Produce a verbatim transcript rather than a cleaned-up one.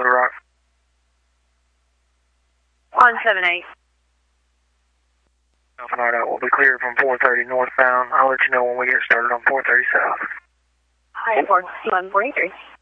Little Rock. one seven eight. Alpha Nardo will be cleared from four thirty northbound. I'll let you know when we get started on four thirty south. Hi, one forty-three.